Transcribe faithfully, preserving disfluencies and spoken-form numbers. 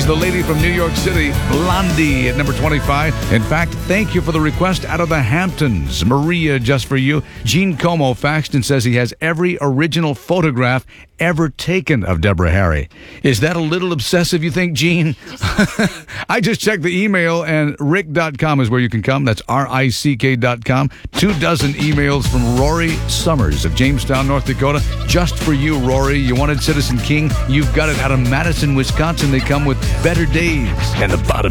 the lady from New York City, Blondie, at number twenty-five. In fact, thank you for the request out of the Hamptons. Maria, just for you. Gene Como faxed and says he has every original photograph ever taken of Deborah Harry. Is that a little obsessive, you think, Gene? I just checked the email, and rick dot com is where you can come. That's R I C K dot com. Two dozen emails from Rory Summers of Jamestown, North Dakota. Just for you, Rory. You wanted Citizen King? You've got it. Out of Madison, Wisconsin, they come with Better Days. And the bottom